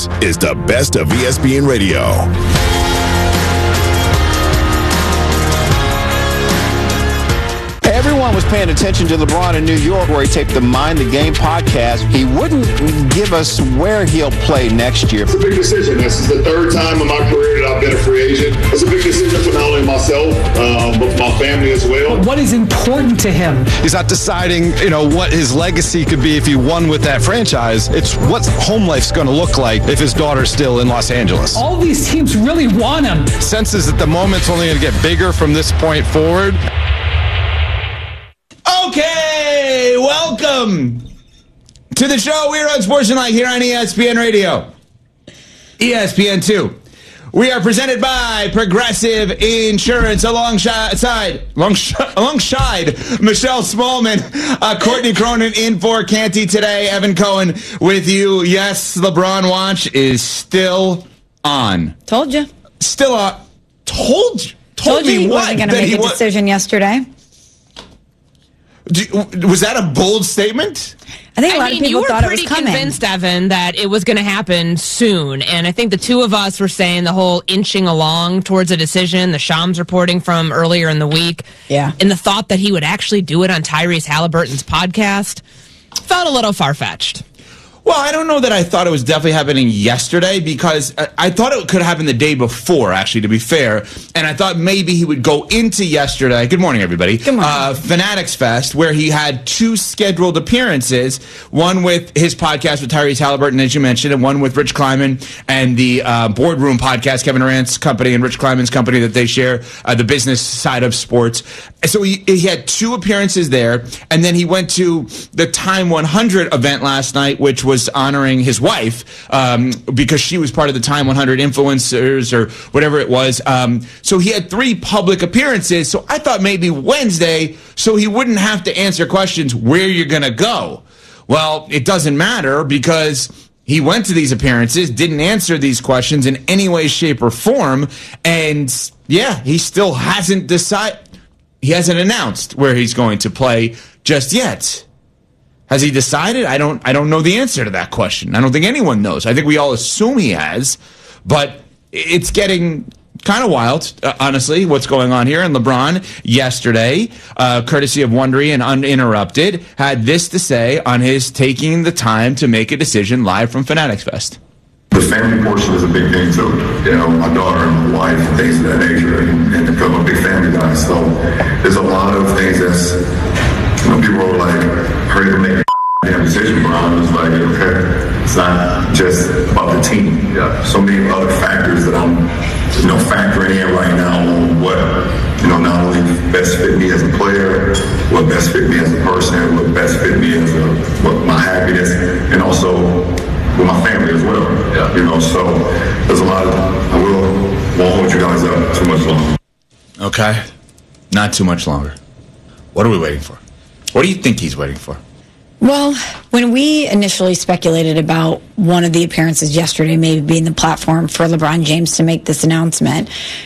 This is the best of ESPN Radio. Everyone was paying attention to LeBron in New York, where he taped the Mind the Game podcast. He wouldn't give us where he'll play next year. It's a big decision. This is the third time in my career that I've been a free agent. It's a big decision for not only myself, but for my family as well. What is important to him? He's not deciding, what his legacy could be if he won with that franchise. It's what home life's going to look like if his daughter's still in Los Angeles. All these teams really want him. Senses that the moment's only going to get bigger from this point forward. Okay, welcome to the show. We're on Sports Tonight here on ESPN Radio, ESPN2. We are presented by Progressive Insurance alongside Michelle Smallman, Courtney Cronin in for Canty today. Evan Cohen with you. Yes, LeBron Watch is still on. Told you. Still on. Told me what? He wasn't going to make a decision yesterday. Was that a bold statement? I think a lot of people thought it was coming. You were pretty convinced, Evan, that it was going to happen soon. And I think the two of us were saying the whole inching along towards a decision, the Shams reporting from earlier in the week. Yeah. And the thought that he would actually do it on Tyrese Halliburton's podcast felt a little far-fetched. Well, I don't know that I thought it was definitely happening yesterday, because I thought it could happen the day before, actually, to be fair. And I thought maybe he would go into yesterday. Good morning, everybody. Good morning. Fanatics Fest, where he had two scheduled appearances, one with his podcast with Tyrese Halliburton, as you mentioned, and one with Rich Kleiman and the Boardroom podcast, Kevin Durant's company and Rich Kleiman's company that they share, the business side of sports. So he had two appearances there, and then he went to the Time 100 event last night, which was honoring his wife, because she was part of the Time 100 influencers or whatever it was. So he had three public appearances. So I thought maybe Wednesday, so he wouldn't have to answer questions where you're going to go. Well, it doesn't matter, because he went to these appearances, didn't answer these questions in any way, shape, or form. And yeah, he still hasn't decided. He hasn't announced where he's going to play just yet. Has he decided? I don't know the answer to that question. I don't think anyone knows. I think we all assume he has, but it's getting kind of wild, honestly, what's going on here. And LeBron yesterday, courtesy of Wondery and Uninterrupted, had this to say on his taking the time to make a decision live from Fanatics Fest. The family portion is a big thing too. My daughter and my wife and things of that nature, and because I'm a big family guy. So there's a lot of things that's, people are like, hurry to make a damn decision, but I was like, okay, it's not just about the team. Yeah. So many other factors that I'm, factoring in right now on what, not only best fit me as a player, what best fit me as a person, what best fit me as what my happiness, and also with my family as well. Yeah. So there's a lot of, won't hold you guys up too much longer. Okay. Not too much longer. What are we waiting for? What do you think he's waiting for? Well, when we initially speculated about one of the appearances yesterday maybe being the platform for LeBron James to make this announcement,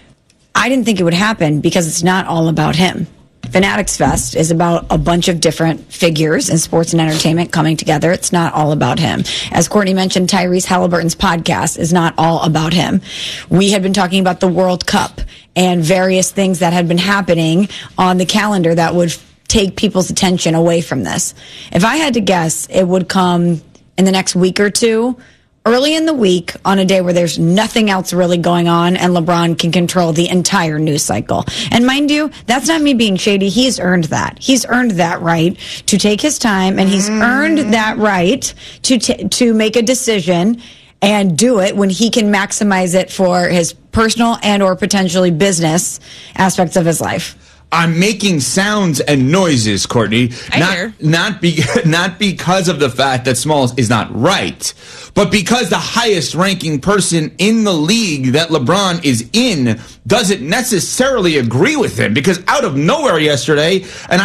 I didn't think it would happen, because it's not all about him. Fanatics Fest is about a bunch of different figures in sports and entertainment coming together. It's not all about him. As Courtney mentioned, Tyrese Halliburton's podcast is not all about him. We had been talking about the World Cup and various things that had been happening on the calendar that would take people's attention away from this. If I had to guess, it would come in the next week or two, early in the week, on a day where there's nothing else really going on and LeBron can control the entire news cycle. And mind you, that's not me being shady. He's earned that. He's earned that right to take his time, and he's earned that right to make a decision and do it when he can maximize it for his personal and or potentially business aspects of his life. I'm making sounds and noises, Courtney. Not because of the fact that Smalls is not right, but because the highest ranking person in the league that LeBron is in doesn't necessarily agree with him. Because out of nowhere yesterday, and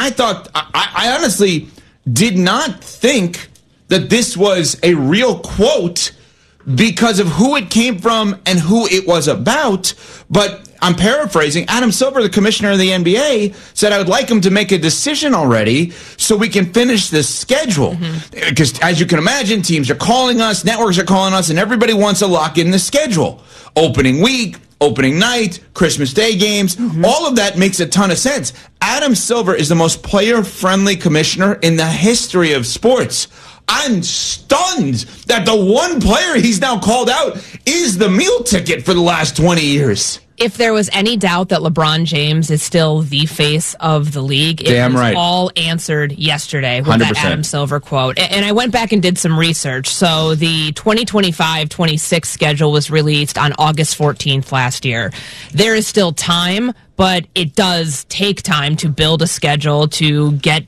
I honestly did not think that this was a real quote because of who it came from and who it was about, but I'm paraphrasing, Adam Silver, the commissioner of the NBA, said I would like him to make a decision already so we can finish this schedule. Because as you can imagine, teams are calling us, networks are calling us, and everybody wants to lock in the schedule. Opening week, opening night, Christmas Day games, all of that makes a ton of sense. Adam Silver is the most player-friendly commissioner in the history of sports. I'm stunned that the one player he's now called out is the meal ticket for the last 20 years. If there was any doubt that LeBron James is still the face of the league, it was all answered yesterday with 100%. That Adam Silver quote. And I went back and did some research. So the 2025-26 schedule was released on August 14th last year. There is still time, but it does take time to build a schedule, to get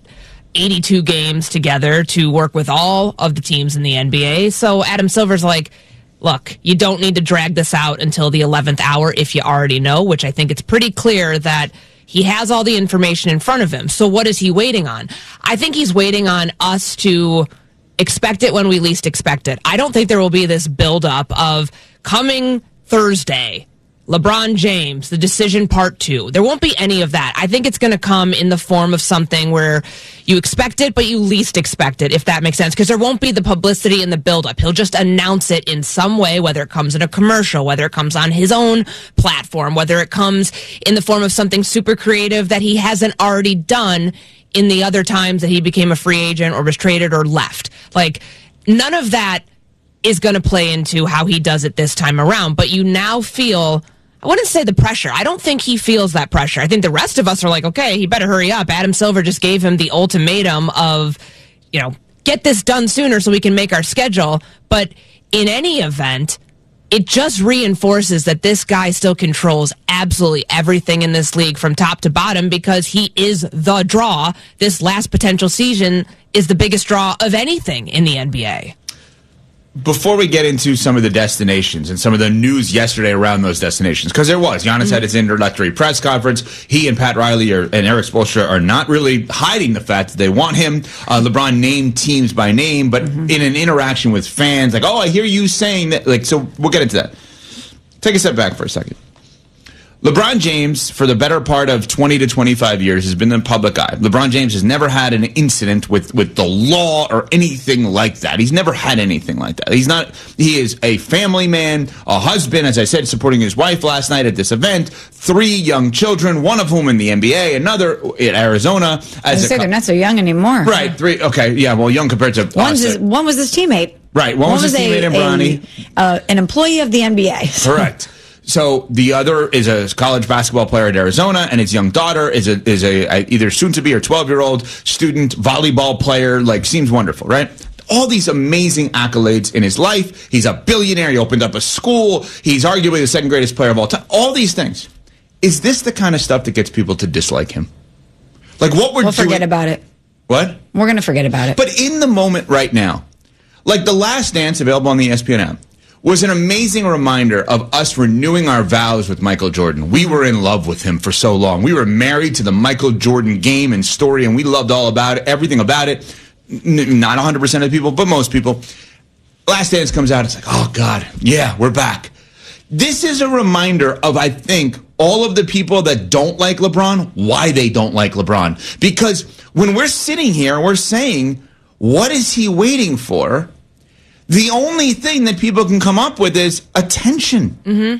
82 games together, to work with all of the teams in the NBA. So Adam Silver's like, look, you don't need to drag this out until the 11th hour if you already know, which I think it's pretty clear that he has all the information in front of him. So what is he waiting on? I think he's waiting on us to expect it when we least expect it. I don't think there will be this buildup of coming Thursday, LeBron James, the decision part 2. There won't be any of that. I think it's going to come in the form of something where you expect it, but you least expect it, if that makes sense, because there won't be the publicity and the buildup. He'll just announce it in some way, whether it comes in a commercial, whether it comes on his own platform, whether it comes in the form of something super creative that he hasn't already done in the other times that he became a free agent or was traded or left. Like, none of that is going to play into how he does it this time around, but you now feel... I wouldn't say the pressure. I don't think he feels that pressure. I think the rest of us are like, okay, he better hurry up. Adam Silver just gave him the ultimatum of, get this done sooner so we can make our schedule. But in any event, it just reinforces that this guy still controls absolutely everything in this league from top to bottom because he is the draw. This last potential season is the biggest draw of anything in the NBA. Before we get into some of the destinations and some of the news yesterday around those destinations, because there was, Giannis had his introductory press conference. He and Pat Riley and Eric Spoelstra are not really hiding the fact that they want him. LeBron named teams by name, but in an interaction with fans, like, oh, I hear you saying that. So we'll get into that. Take a step back for a second. LeBron James, for the better part of 20 to 25 years, has been in the public eye. LeBron James has never had an incident with the law or anything like that. He's never had anything like that. He is a family man, a husband, as I said, supporting his wife last night at this event, 3 young children, one of whom in the NBA, another in Arizona. They're not so young anymore. Right, 3, okay, yeah, well, young compared to us. One was his teammate. Right, one was his teammate in Bronny. An employee of the NBA. Correct. So the other is a college basketball player at Arizona, and his young daughter is a either soon-to-be or 12-year-old student volleyball player. Like, seems wonderful, right? All these amazing accolades in his life. He's a billionaire. He opened up a school. He's arguably the second greatest player of all time. All these things. Is this the kind of stuff that gets people to dislike him? Like, what we'll forget about it. What? We're going to forget about it. But in the moment right now, like The Last Dance, available on the ESPN app, was an amazing reminder of us renewing our vows with Michael Jordan. We were in love with him for so long. We were married to the Michael Jordan game and story, and we loved all about it, everything about it. Not 100% of the people, but most people. Last Dance comes out, it's like, oh, God, yeah, we're back. This is a reminder of, I think, all of the people that don't like LeBron, why they don't like LeBron. Because when we're sitting here and we're saying, what is he waiting for? The only thing that people can come up with is attention.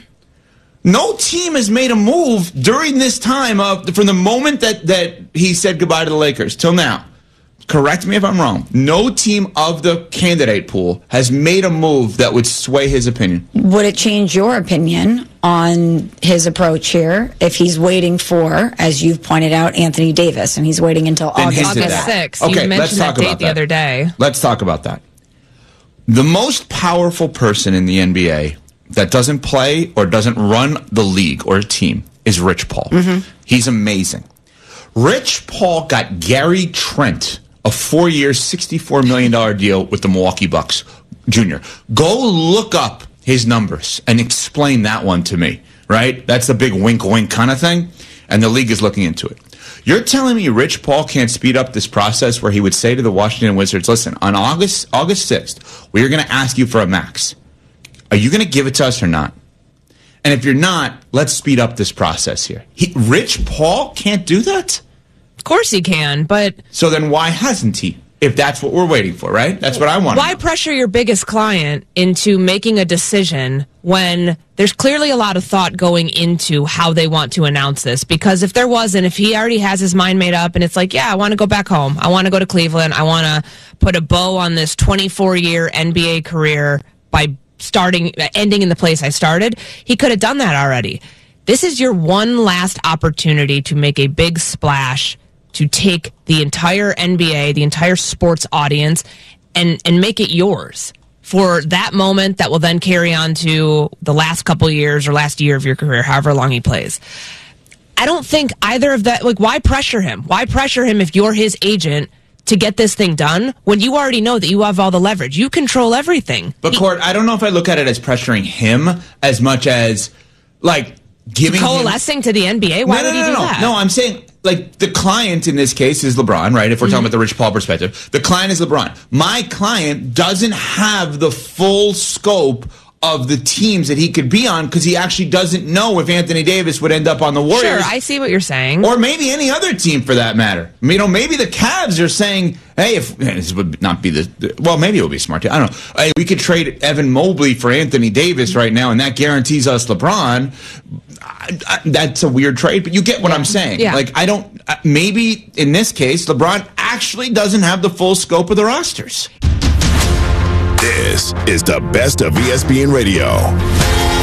No team has made a move during this time from the moment that he said goodbye to the Lakers till now. Correct me if I'm wrong. No team of the candidate pool has made a move that would sway his opinion. Would it change your opinion on his approach here if he's waiting for, as you've pointed out, Anthony Davis, and he's waiting until August 6th? Okay, you mentioned that date the other day. Let's talk about that. The most powerful person in the NBA that doesn't play or doesn't run the league or a team is Rich Paul. He's amazing. Rich Paul got Gary Trent a 4-year, $64 million deal with the Milwaukee Bucks Jr. Go look up his numbers and explain that one to me, right? That's the big wink-wink kind of thing, and the league is looking into it. You're telling me Rich Paul can't speed up this process where he would say to the Washington Wizards, listen, on August 6th, we are going to ask you for a max. Are you going to give it to us or not? And if you're not, let's speed up this process here. Rich Paul can't do that? Of course he can, but... So then why hasn't he? If that's what we're waiting for, right? That's what I want. Why pressure your biggest client into making a decision when there's clearly a lot of thought going into how they want to announce this? Because if there wasn't, if he already has his mind made up and it's like, yeah, I want to go back home. I want to go to Cleveland. I want to put a bow on this 24-year NBA career by ending in the place I started. He could have done that already. This is your one last opportunity to make a big splash, to take the entire NBA, the entire sports audience, and make it yours for that moment that will then carry on to the last couple years or last year of your career, however long he plays. I don't think either of that, like, why pressure him? Why pressure him if you're his agent to get this thing done when you already know that you have all the leverage? You control everything. But, Court, I don't know if I look at it as pressuring him as much as, like, giving coalescing to the NBA? Why would he do that? No, I'm saying, like, the client in this case is LeBron, right? If we're talking about the Rich Paul perspective, the client is LeBron. My client doesn't have the full scope of the teams that he could be on because he actually doesn't know if Anthony Davis would end up on the Warriors. Sure, I see what you're saying. Or maybe any other team for that matter. You know, maybe the Cavs are saying, hey, if this would not be well, maybe it would be smart. I don't know. Hey, we could trade Evan Mobley for Anthony Davis right now, and that guarantees us LeBron. That's a weird trade, but you get what I'm saying. Yeah. Like, I don't, maybe in this case, LeBron actually doesn't have the full scope of the rosters. This is the best of ESPN Radio.